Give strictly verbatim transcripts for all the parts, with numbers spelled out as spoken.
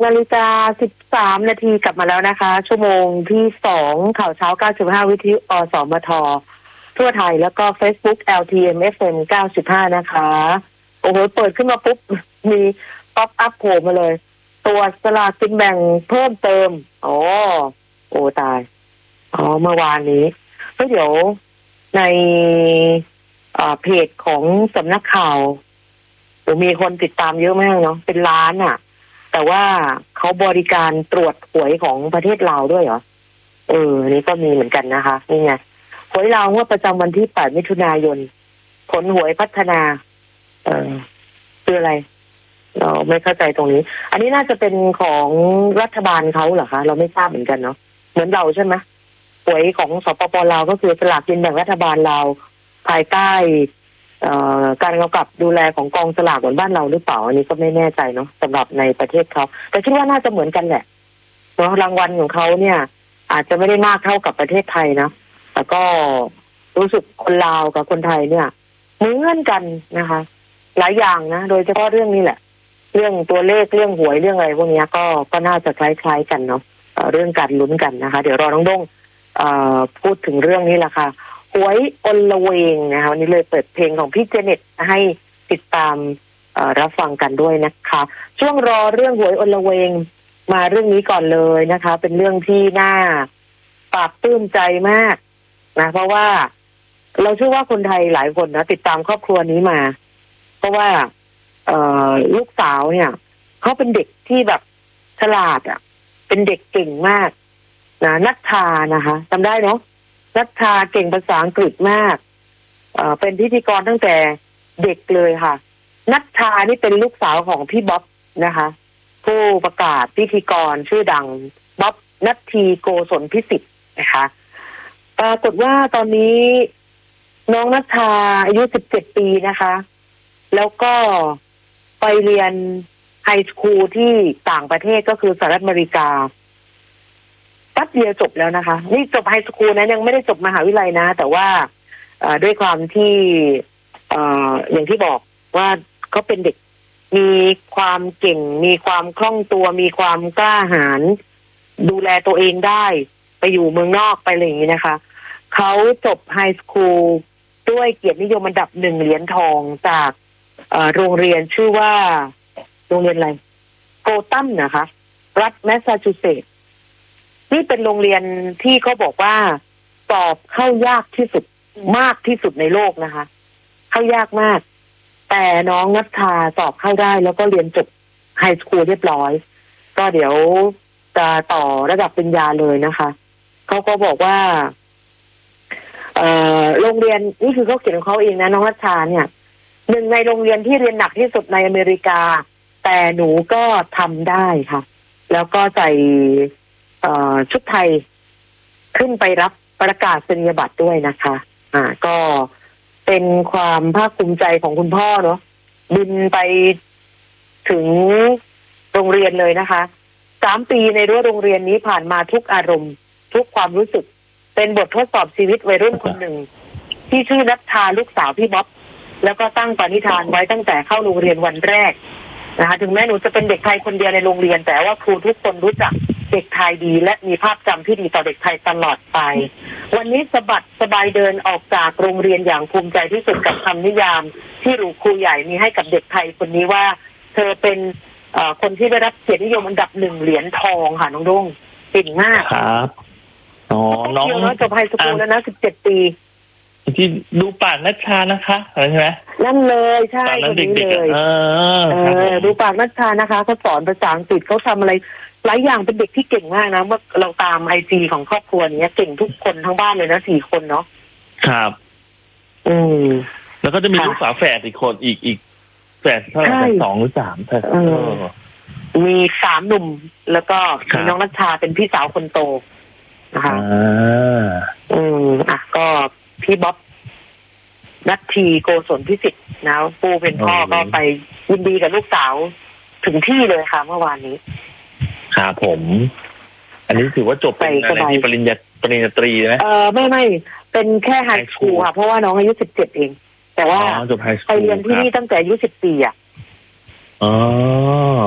นาฬิกาสิบสามนาทีกลับมาแล้วนะคะชั่วโมงที่สองข่าวเช้าเก้าสิบห้าวิทยุอสมททั่วไทยแล้วก็ Facebook แอล ที เอ็ม เอฟ เอ็ม เก้าสิบห้านะคะโอ้โหเปิดขึ้นมาปุ๊บมีป๊อปอัพโผล่มาเลยตัวสลากกินแบ่งเพิ่มเติมอ๋อโอ้ตายอ๋อเมื่อวานนี้ก็เดี๋ยวในเพจของสำนักข่าวมีคนติดตามเยอะมากเนาะเป็นล้านอ่ะแต่ว่าเขาบริการตรวจหวยของประเทศลาวด้วยเหรอเอออันนี้ก็มีเหมือนกันนะคะนี่ไงหวยลาวว่าประจำวันที่แปดมิถุนายนผลหวยพัฒนาเออคืออะไรเราไม่เข้าใจตรงนี้อันนี้น่าจะเป็นของรัฐบาลเขาเหรอคะเราไม่ทราบเหมือนกันเนาะเหมือนเราใช่ไหมหวยของสปปลาวก็คือสลากกินแบ่งรัฐบาลลาวภายใต้การกำกับดูแลของกองสลากเหมือนบ้านเราหรือเปล่าอันนี้ก็ไม่แน่ใจเนาะสำหรับในประเทศเขาแต่คิดว่าน่าจะเหมือนกันแหละเนาะรางวัลของเขาเนี่ยอาจจะไม่ได้มากเท่ากับประเทศไทยนะแต่ก็รู้สึกคนลาวกับคนไทยเนี่ยเหมือนกันนะคะหลายอย่างนะโดยเฉพาะเรื่องนี้แหละเรื่องตัวเลขเรื่องหวยเรื่องอะไรพวกนี้ก็ก็น่าจะคล้ายๆกันเนาะเรื่องการลุ้นกันนะคะเดี๋ยวรอน้องด้งพูดถึงเรื่องนี้แหละค่ะหวยอลเวงนะคะวันนี้เลยเปิดเพลงของพี่เจเน็ตให้ติดตามรับฟังกันด้วยนะคะช่วงรอเรื่องหวยอลเวงมาเรื่องนี้ก่อนเลยนะคะเป็นเรื่องที่น่าปลาบปลื้มใจมากนะเพราะว่าเราเชื่อว่าคนไทยหลายคนนะติดตามครอบครัวนี้มาเพราะว่าลูกสาวเนี่ยเขาเป็นเด็กที่แบบฉลาดอ่ะเป็นเด็กเก่งมากนะนัทธานะคะจำได้เนาะนัทธาเก่งภาษาอังกฤษมากเอ่อเป็นพิธีกรตั้งแต่เด็กเลยค่ะนัทธานี่เป็นลูกสาวของพี่บ๊อบนะคะผู้ประกาศพิธีกรชื่อดังบ๊อบนัทธีโกศลพิสิทธิ์นะคะปรากฏว่าตอนนี้น้องนัทธาอายุสิบเจ็ดปีนะคะแล้วก็ไปเรียนไฮสคูลที่ต่างประเทศก็คือสหรัฐอเมริกาแป๊บเดียวจบแล้วนะคะนี่จบไฮสคูลนะยังไม่ได้จบมหาวิทยาลัยนะแต่ว่าด้วยความที่อย่างที่บอกว่าเขาเป็นเด็กมีความเก่งมีความคล่องตัวมีความกล้าหาญดูแลตัวเองได้ไปอยู่เมืองนอกไปอะไรอย่างนี้นะคะเขาจบไฮสคูลด้วยเกียรตินิยมอันดับหนึ่งเหรียญทองจากโรงเรียนชื่อว่าโรงเรียนอะไรโกตัมนะคะรัฐแมสซาชูเซตส์นี่เป็นโรงเรียนที่เขาบอกว่าสอบเข้ายากที่สุดมากที่สุดในโลกนะคะเข้ายากมากแต่น้องนัทธาสอบเข้าได้แล้วก็เรียนจบไฮสคูลเรียบร้อยก็เดี๋ยวจะต่อระดับปริญญาเลยนะคะเขาก็บอกว่าเอ่อโรงเรียนนี่คือเขาเขียนของเขาเองนะน้องนัทธาเนี่ยหนึ่งในโรงเรียนที่เรียนหนักที่สุดในอเมริกาแต่หนูก็ทำได้ค่ะแล้วก็ใส่ชุดไทยขึ้นไปรับประกาศนียบัตรด้วยนะคะอ่าก็เป็นความภาคภูมิใจของคุณพ่อเนาะบินไปถึงโรงเรียนเลยนะคะสามปีในรั้วโรงเรียนนี้ผ่านมาทุกอารมณ์ทุกความรู้สึกเป็นบททดสอบชีวิตวัยรุ่นคนหนึ่งที่ชื่อนัทธาลูกสาวพี่บ๊อบแล้วก็ตั้งปณิธานไว้ตั้งแต่เข้าโรงเรียนวันแรกนะคะถึงแม้หนูจะเป็นเด็กไทยคนเดียวในโรงเรียนแต่ว่าครูทุกคนรู้จักเด็กไทยดีและมีภาพจำที่ดีต่อเด็กไทยตลอดไปวันนี้สะบัดสบายเดินออกจากโรงเรียนอย่างภูมิใจที่สุดกับคำนิยามที่ครูครูใหญ่มีให้กับเด็กไทยคนนี้ว่าเธอเป็นคนที่ได้รับเกียรตินิยมอันดับหนึ่งเหรียญทองค่ะน้องดุ้งเก่งมากครับอ๋อน้องจบไฮสคูลแล้วนะสิบเจ็ดปีที่ดูปากนัชชานะคะใช่ไหมนั่นเลยใช่คนนี้เลยเออดูปากนัชชานะคะเขาสอนภาษาอังกฤษเขาทำอะไรหลายอย่างเป็นเด็กที่เก่งมากนะเมื่อเราตามไอจีของครอบครัวนี้เก่งทุกคนทั้งบ้านเลยนะสี่คนเนาะครับอืมแล้วก็จะมีลูกสาวแฝดอีกคนอีกอีกแฝดเท่าไหร่สองหรือสามใช่มีสามหนุ่มแล้วก็มีน้องนัชชาเป็นพี่สาวคนโตนะคะอืมอ่ะก็พี่บ๊อบนัทธีโกศลพิสิทธิ์นะปูเป็นพ่อก็ไปยินดีกับลูกสาวถึงที่เลยค่ะเมื่อวานนี้ครับผมอันนี้ถือว่าจบเป็นอะไรที่ปริญญาปริญญาตรีไหมเออไม่ไม่เป็นแค่ไฮสคูลค่ะเพราะว่าน้องอายุสิบเจ็ดเองแต่ว่าไปเรียนที่นี่ตั้งแต่อายุสิบสี่อ่ะอ๋อสิบส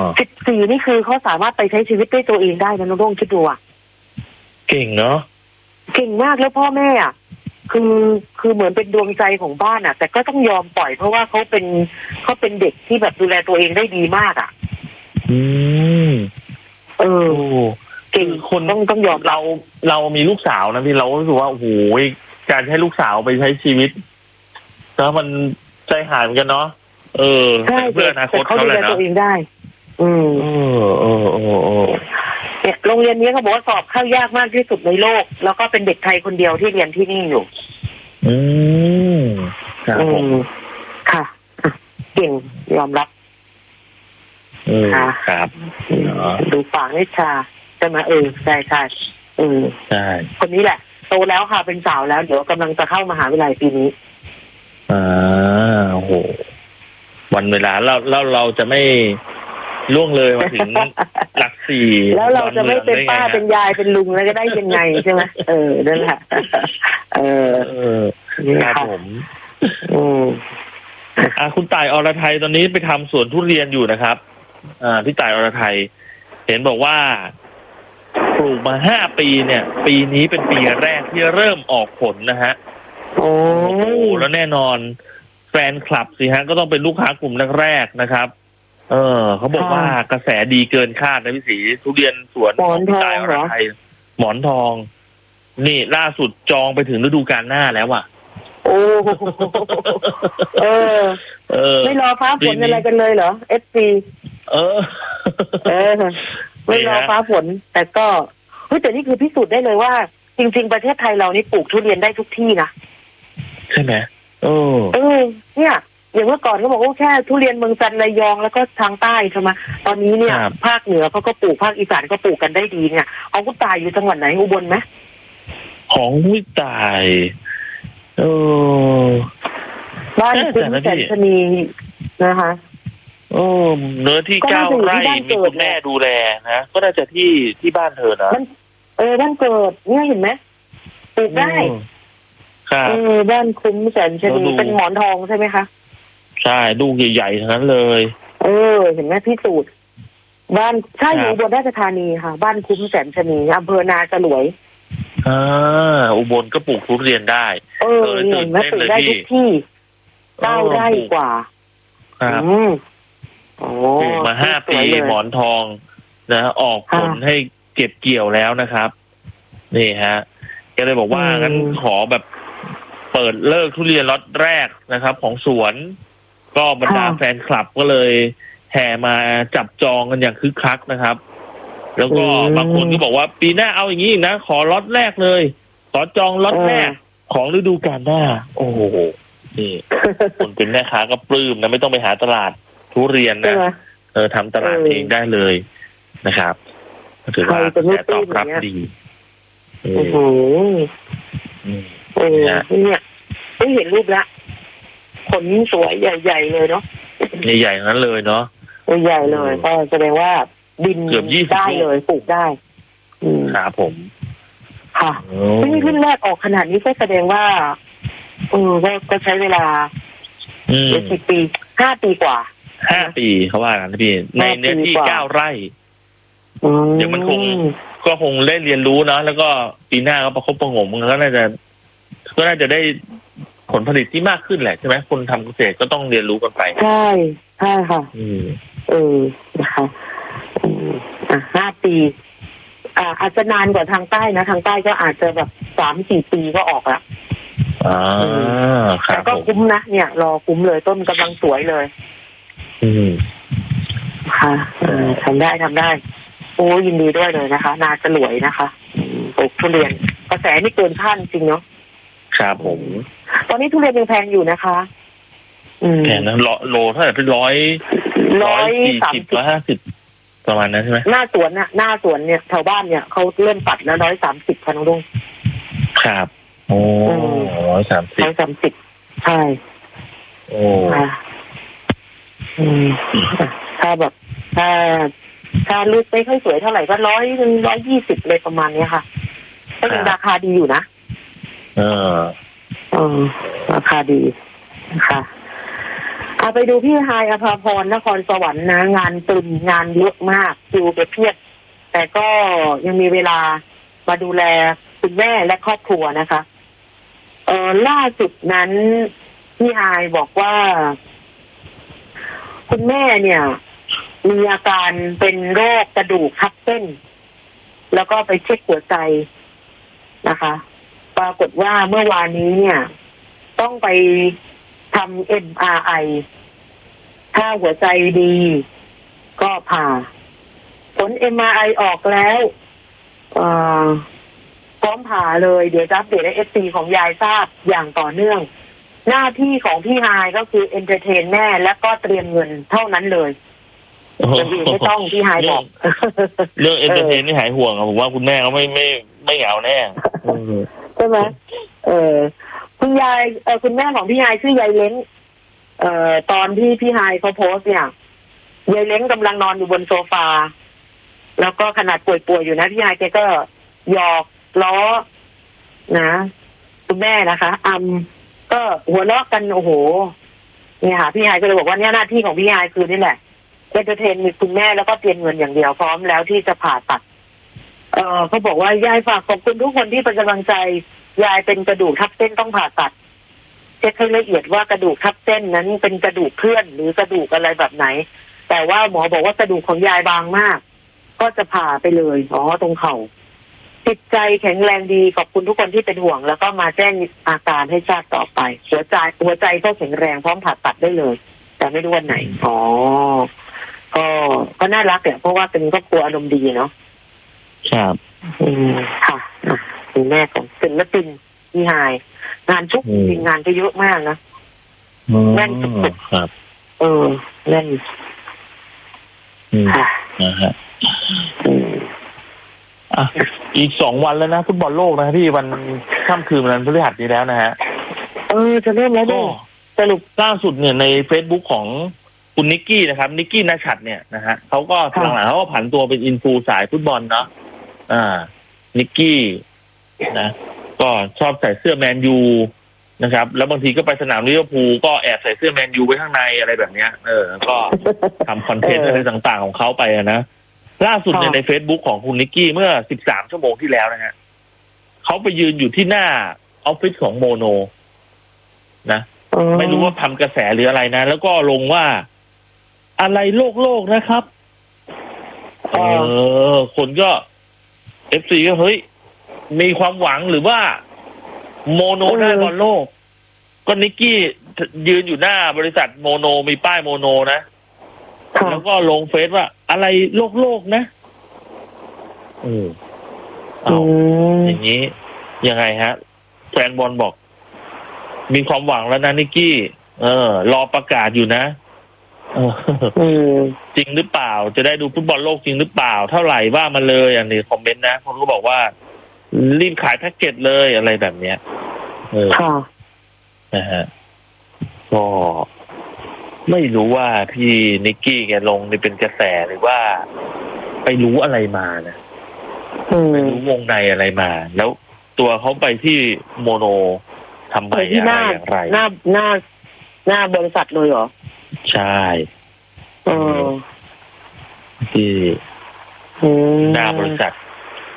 สี่นี่คือเขาสามารถไปใช้ชีวิตด้วยตัวเองได้นะน้องโด่งคิดดูอ่ะเก่งเนาะเก่งมากแล้วพ่อแม่อ่ะคือคือเหมือนเป็นดวงใจของบ้านอ่ะแต่ก็ต้องยอมปล่อยเพราะว่าเขาเป็นเขาเป็นเด็กที่แบบดูแลตัวเองได้ดีมากอ่ะอืมเออเก่งคนต้องต้องยอมเราเรามีลูกสาวนะพี่เรารู้สึกว่าโอ้โหการให้ลูกสาวไปใช้ชีวิตแล้วมันใจหายเหมือนกันเนาะเออเพื่ออนาคตเขาแหละเนาะตัวเองได้อืมเออเออเออเออเนี่ยโรงเรียนนี้เขาบอกว่าสอบเข้ายากมากที่สุดในโลกแล้วก็เป็นเด็กไทยคนเดียวที่เรียนที่นี่อยู่อืมครับค่ะเก่งยอมรับค่ะครับดูปากนิชาใช่ไหมเออใช่ใช่เออใช่คนนี้แหละโตแล้วค่ะเป็นสาวแล้วเดี๋ยวกำลังจะเข้ามหาวิทยาลัยปีนี้อ่าโอ้โหวันเวลาเราเราเราจะไม่ล่วงเลยมาถึงหลักสี่แล้วเราจะไม่เป็นป้าเป็นยายเป็นลุงแล้วก็ได้ยังไงใช่ไหมเออนั่นแหละเออเออครับผมอืมอ่าคุณต่ายอรไทยตอนนี้ไปทำสวนทุเรียนอยู่นะครับอ่าพี่ต่ายอรไทยเห็นบอกว่าปลูกมาห้าปีเนี่ยปีนี้เป็นปีแรกที่เริ่มออกผลนะฮะโอ้แล้วแน่นอนแฟนคลับสิฮะก็ต้องเป็นลูกค้ากลุ่มแรกๆนะครับเออเขาบอกว่ากระแสดีเกินคาดนะพี่ศรีทุเรียนสวนของพี่ต่ายอรไทยหมอนทองนี่ล่าสุดจองไปถึงฤดูกาลหน้าแล้วอ่ะโอ้เออเออไม่รอฟ้าฝนอะไรกันเลยเหรอเอฟซีเออเออไม่รอฟ้าฝนแต่ก็เฮ้ยแต่นี่คือพิสูจน์ได้เลยว่าจริงๆประเทศไทยเรานี่ปลูกทุเรียนได้ทุกที่นะใช่ไหมเออเออเนี่ยอย่างเมื่อก่อนเขาบอกว่าแค่ทุเรียนเมืองจันทร์ระยองแล้วก็ทางใต้ใช่ไหมตอนนี้เนี่ยภาคเหนือเขาก็ปลูกภาคอีสานก็ปลูกกันได้ดีเนี่ยของคุณตายอยู่จังหวัดไหนอุบลไหมของคุณตายเออบ้านคุณแสนชนีนะคะโอ้เนื้อที่เก้าไร่มีคุณแม่ดูแลนะก็น่าจะที่ที่บ้านเธอนะเออบ้านเกิดเนี่ยเห็นไหมปลูกได้เออบ้านคุ้มแสนชนีเป็นหมอนทองใช่ไหมคะใช่ลูกใหญ่ๆทั้งนั้นเลยเออเห็นไหมพี่สูตรบ้านใช่อยู่อุบลราชธานีค่ะบ้านคุ้มแสนชนีอำเภอนาจรวยอ่าอุบลก็ปลูกทุเรียนได้เออเห็นไหมปลูกได้ทุกที่เก้าไร่กว่าครับโอ้ปลูกมาห้าปีหมอนทองนะออกผลให้เก็บเกี่ยวแล้วนะครับนี่ฮะก็เลยบอกว่างั้นขอแบบเปิดเลิกทุเรียนล็อตแรกนะครับของสวนก็บรรดาแฟนคลับก็เลยแห่มาจับจองกันอย่างคึกคักนะครับแล้วก็บางคนก็บอกว่าปีหน้าเอาอย่างนี้นะขอล็อตแรกเลยขอจองล็อตแรกของฤดูกาลหน้าโอ้โหนี่คนเป็นแม่ค้าก็ปลื้มนะไม่ต้องไปหาตลาดทุเรียนนะเออทำตลาดเองได้เลยนะครับถือว่ากระแสตอบรับดีโอ้โหเออเนี่ยได้เห็นรูปละขนสวยใหญ่ๆเลยเนาะใหญ่ๆนั้นเลยเนาะใหญ่เลยก็แสดงว่าดินได้เลยปลูกได้ครับผมค่ะนี่รุ่นแรกออกขนาดนี้ก็แสดงว่าเออก็ใช้เวลากี่ปีห้าปีกว่าห้าปีเขาว่ากันพี่ในเนื้อที่เก้าไร่เดี๋ยวมันคงก็คงได้เรียนรู้เนาะแล้วก็ปีหน้าก็ประคบประหงมมันก็น่าจะก็น่าจะได้ผลผลิตที่มากขึ้นแหละใช่ไหมคนทำเกษตรก็ต้องเรียนรู้กันไปใช่ใช่ค่ะเออนะคะอ่ะห้าปีอ่าอาจจะนานกว่าทางใต้นะทางใต้ก็อาจจะแบบสามสี่ปีก็ออกละอ่าครับแต่ก็คุ้มนะเนี่ยรอคุ้มเลยต้นกำลังสวยเลยอืมค่ะทำได้ทำได้โอ้ยินดีด้วยเลยนะคะนาจะรวยนะคะปลูกทุเรียนกระแสนี่เกินคาดจริงเนาะครับผมตอนนี้ทุเรียนยังแพงอยู่นะคะแพงนะโลเท่าไหร่เป็นร้อยร้อยสี่สิบร้อยห้าสิบประมาณนั้นใช่ไหมหน้าสวนน่ะหน้าสวนเนี่ยแถวบ้านเนี่ยเขาเริ่มตัดแล้วร้อยสามสิบค่ะน้องลุงครับโอ้ร้อยสามสิบร้อยสามสิบใช่โอ้อืมถ้าแบบถ้าถ้าลูกไม่ค่อยสวยเท่าไหร่ก็ร้อยหนึ่งร้อยยี่สิบเลยประมาณนี้ค่ะก็ยังราคาดีอยู่นะเออเออราคาดีนะคะเอาไปดูพี่ฮายอภาพรนครสวรรค์นะงานตึมงานเยอะมากคิวไปเพียบแต่ก็ยังมีเวลามาดูแลคุณแม่และครอบครัวนะคะเออล่าสุดนั้นพี่ฮายบอกว่าคุณแม่เนี่ยมีอาการเป็นโรคกระดูกทับเส้นแล้วก็ไปเช็คหัวใจนะคะ ปรากฏว่าเมื่อวานนี้เนี่ยต้องไปทำ เอ็ม อาร์ ไอ ถ้าหัวใจดีก็ผ่าผล เอ็ม อาร์ ไอ ออกแล้วพร้อมผ่าเลยเดี๋ยวจะอัปเดตให้ เอฟ ซี ของยายทราบอย่างต่อเนื่องหน้าที่ของพี่ฮายก็คือเอนเตอร์เทนแม่และก็เตรียมเงินเท่านั้นเลยอย่างอื่นไม่ต้องพี่ฮายบอกเรื่องเอนเตอร์เทนนี่หายห่วงอะผมว่าคุณแม่เขาไม่ไม่ไม่เหงาแน่ใช่ไหมเออคุณยายเออคุณแม่ของพี่ฮายชื่อยายเล้งเอ่อตอนที่พี่ฮายเขาโพสเนี่ยยายเล้งกำลังนอนอยู่บนโซฟาแล้วก็ขนาดป่วยๆอยู่นะพี่ฮายแกก็หยอกล้อนะคุณแม่นะคะอำก็หัวเราะกันโอ้โหเนี่ยค่ะพี่ฮายก็เลยบอกว่าเนี่ยหน้าที่ของพี่ฮายคือนี่แหละเอนเตอร์เทนมีคุณแม่แล้วก็เตรียมเงินอย่างเดียวพร้อมแล้วที่จะผ่าตัดเออเขาบอกว่ายายฝากขอบคุณทุกคนที่เป็นกำลังใจยายเป็นกระดูกทับเส้นต้องผ่าตัดเช็คให้ละเอียดว่ากระดูกทับเส้นนั้นเป็นกระดูกเคลื่อนหรือกระดูกอะไรแบบไหนแต่ว่าหมอบอกว่ากระดูกของยายบางมากก็จะผ่าไปเลยอ๋อตรงเข่าจิตใจแข็งแรงดีขอบคุณทุกคนที่เป็นห่วงแล้วก็มาแจ้งอาการให้ทราบต่อไปหัวใจหัวใจก็แข็งแรงพร้อมผ่าตัดได้เลยแต่ไม่รู้วันไหนอ๋อก็ก็น่ารักแหละเพราะว่าเป็นครอบครัวอารมณ์ดีเนาะครับอืมค่ะคุณแม่ของศิลปินพี่ฮายงานชุกจริงงานก็เยอะมากนะแน่นสุดๆครับเออแน่นค่ะนะฮะอ่ะอีกสองวันแล้วนะฟุตบอลโลกนะพี่วันค่ำคืนวันพฤหัสนี้แล้วนะฮะเออจะเริ่มแล้วด้วยสรุปล่าสุดเนี่ยใน Facebook ของคุณนิกกี้นะครับนิกกี้ณชัดเนี่ยนะฮะเขาก็หลังๆเขาก็ผันตัวเป็นอินฟูสายฟุตบอลเนาะอ่านิกกี้นะก็ชอบใส่เสื้อแมนยูนะครับแล้วบางทีก็ไปสนามลิเวอร์พูลก็แอบใส่เสื้อแมนยูไว้ข้างในอะไรแบบเนี้ยเออก็ทำคอนเทนต์อะไรต่างๆของเขาไปนะล่าสุดเนี่ยใน Facebook ของคุณนิกกี้เมื่อสิบสามชั่วโมงที่แล้วนะฮะเขาไปยืนอยู่ที่หน้าออฟฟิศของโมโนนะไม่รู้ว่าทำกระแสหรืออะไรนะแล้วก็ลงว่าอะไรโลกโลกนะครับเออคนก็ เอฟ ซี ก็เฮ้ยมีความหวังหรือว่าโมโนได้บอลโลกก็นิกกี้ยืนอยู่หน้าบริษัทโมโนมีป้ายโมโนนะแล้วก็ลงเฟซว่าอะไรโลกโลกนะเออเอาอย่างนี้ยังไงฮะแฟนบอลบอกมีความหวังแล้วนะนิกกี้เออรอประกาศอยู่นะจริงหรือเปล่าจะได้ดูฟุตบอลโลกจริงหรือเปล่าเท่าไหร่ว่ามาเลยอันนี้คอมเมนต์นะคนก็บอกว่ารีบขายแพ็กเกจเลยอะไรแบบเนี้ยเออนะฮะก็ไม่รู้ว่าพี่นิกกี้แกลงนี่เป็นกระแสหรือว่าไปรู้อะไรมานะไปรู้วงในอะไรมาแล้วตัวเขาไปที่โมโนทำไมอะไรอย่างไรหน้าหน้าหน้าบริษัทเลยเหรอใช่เออที่หน้าบริษัท